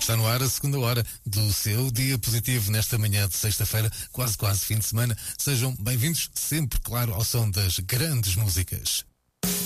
Está no ar a segunda hora do seu dia positivo nesta manhã de sexta-feira, quase fim de semana. Sejam bem-vindos sempre, claro, ao som das grandes músicas.